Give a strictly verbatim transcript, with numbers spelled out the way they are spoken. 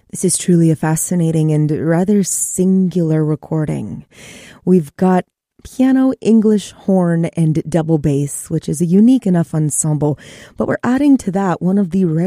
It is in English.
This is truly a fascinating and rather singular recording. We've got piano, English horn, and double bass, which is a unique enough ensemble, but we're adding to that one of the rare